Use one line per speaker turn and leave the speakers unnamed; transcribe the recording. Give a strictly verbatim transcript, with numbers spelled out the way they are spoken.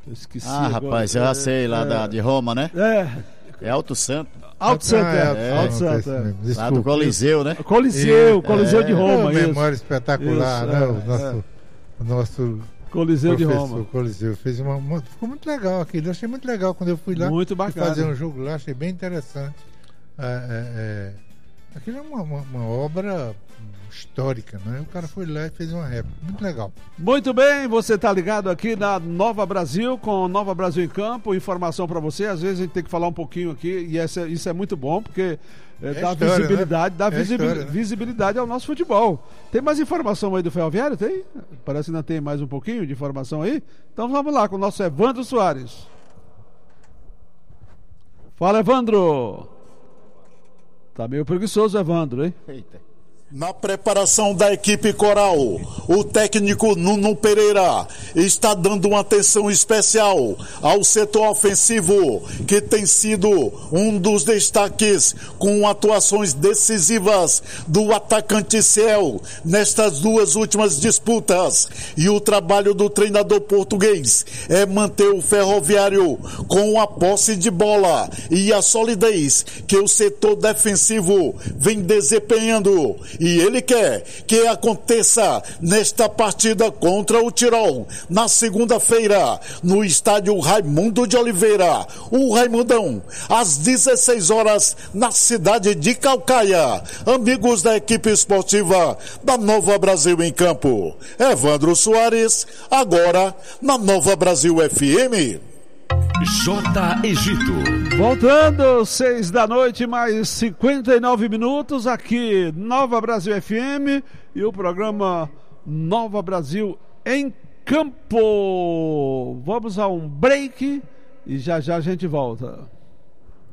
Eu esqueci.
Ah,
agora.
rapaz, eu já sei, lá
é,
da, de Roma, né?
É.
É Alto Santo.
Alto Santo,
Ah,
é.
é,
Alto
é,
Santo,
é,
é.
Desculpa.
Lá do Coliseu, né?
Coliseu, Coliseu
É,
de
É
Roma.
uma
isso.
memória espetacular,
Isso,
né?
é,
o nosso,
é.
o nosso
Coliseu de
professor
Roma.
Coliseu fez uma, uma- ficou muito legal aquilo. Eu achei muito legal quando eu fui lá.
Muito
fui
bacana.
fazer um jogo lá, achei bem interessante. É, é, é, aquilo é uma, uma, uma obra histórica, né? O cara foi lá e fez uma réplica. Muito legal.
Muito bem, você está ligado aqui na Nova Brasil, com Nova Brasil em Campo, informação para você. Às vezes a gente tem que falar um pouquinho aqui, e essa, isso é muito bom, porque é,
É
dá
história,
visibilidade,
né?
dá
É
visibil-
história, né?
visibilidade ao nosso futebol. Tem mais informação aí do Ferroviário? Tem? Parece que ainda tem mais um pouquinho de informação aí. Então vamos lá com o nosso Evandro Soares. Fala, Evandro. Tá meio preguiçoso, Evandro, hein?
Eita.
Na preparação da equipe coral, o técnico Nuno Pereira está dando uma atenção especial ao setor ofensivo, que tem sido um dos destaques com atuações decisivas do atacante Ciel nestas duas últimas disputas. E o trabalho do treinador português é manter o Ferroviário com a posse de bola e a solidez que o setor defensivo vem desempenhando. E ele quer que aconteça nesta partida contra o Tirol, na segunda-feira, no estádio Raimundo de Oliveira. O Raimundão, às dezesseis horas, na cidade de Calcaia. Amigos da equipe esportiva da Nova Brasil em Campo. Evandro Soares, agora na Nova Brasil F M.
J. Egito.
Voltando, seis da noite, mais cinquenta e nove minutos, aqui Nova Brasil F M e o programa Nova Brasil em Campo. Vamos a um break e já já a gente volta.